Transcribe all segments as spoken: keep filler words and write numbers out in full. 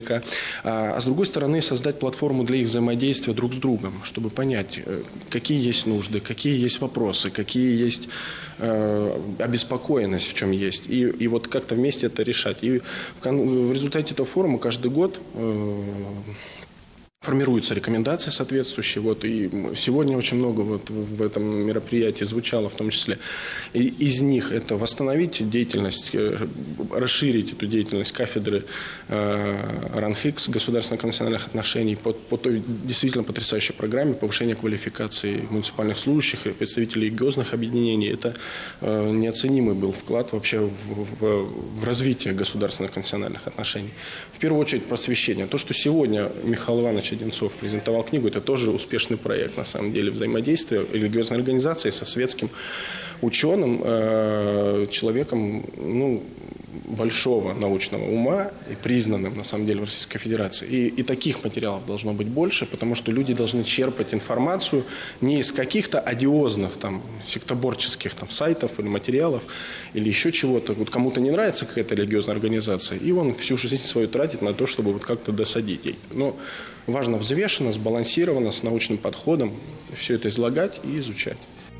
А с другой стороны, создать платформу для их взаимодействия друг с другом, чтобы понять, какие есть нужды, какие есть вопросы, какие есть э, обеспокоенность, в чем есть. И, и вот как-то вместе это решать. И в, в результате этого форума каждый год э, формируются рекомендации соответствующие. Вот, и сегодня очень много вот в этом мероприятии звучало, в том числе. И из них это восстановить деятельность, расширить эту деятельность кафедры э, РАНХИКС, государственных национальных отношений, по, по той действительно потрясающей программе повышения квалификации муниципальных служащих и представителей религиозных объединений. Это э, неоценимый был вклад вообще в, в, в развитие государственных национальных отношений. В первую очередь просвещение. То, что сегодня Михаил Иванович Одинцов презентовал книгу, это тоже успешный проект, на самом деле, взаимодействия религиозной организации со светским ученым, э, человеком, ну, большого научного ума и признанным, на самом деле, в Российской Федерации. И, и таких материалов должно быть больше, потому что люди должны черпать информацию не из каких-то одиозных, там, сектоборческих там, сайтов или материалов, или еще чего-то. Вот кому-то не нравится какая-то религиозная организация, и он всю жизнь свою тратит на то, чтобы вот как-то досадить ей. Но важно взвешенно, сбалансированно, с научным подходом все это излагать и изучать.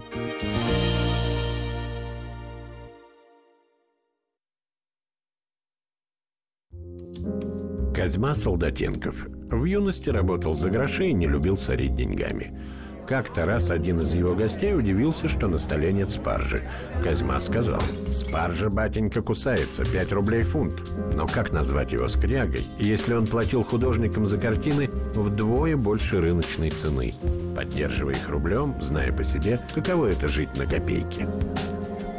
Козьма Солдатенков в юности работал за гроши и не любил сорить деньгами. Как-то раз один из его гостей удивился, что на столе нет спаржи. Козьма сказал: «Спаржа, батенька, кусается, пять рублей фунт». Но как назвать его скрягой, если он платил художникам за картины вдвое больше рыночной цены, поддерживая их рублем, зная по себе, каково это жить на копейки?